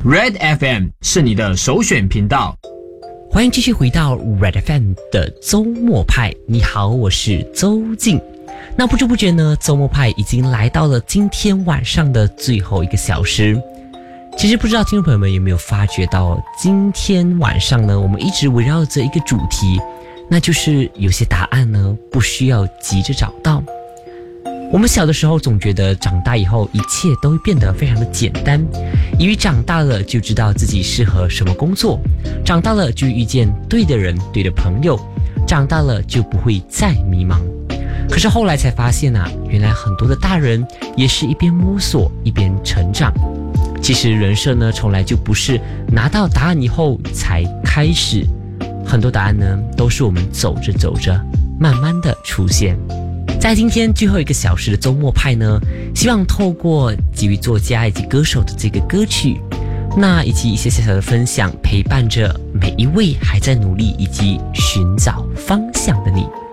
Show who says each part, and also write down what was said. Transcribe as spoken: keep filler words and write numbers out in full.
Speaker 1: Red F M 是你的首选频道。
Speaker 2: 欢迎继续回到 Red F M 的周末派。你好，我是周静。那不知不觉呢，周末派已经来到了今天晚上的最后一个小时。其实不知道听众朋友们有没有发觉到，今天晚上呢，我们一直围绕着一个主题，那就是有些答案呢不需要急着找到。我们小的时候总觉得长大以后一切都会变得非常的简单，以为长大了就知道自己适合什么工作，长大了就遇见对的人对的朋友，长大了就不会再迷茫。可是后来才发现啊，原来很多的大人也是一边摸索一边成长。其实人生呢从来就不是拿到答案以后才开始，很多答案呢都是我们走着走着慢慢的出现。在今天最后一个小时的周末派呢，希望透过几位作家以及歌手的这个歌曲，那以及一些小小的分享，陪伴着每一位还在努力以及寻找方向的你。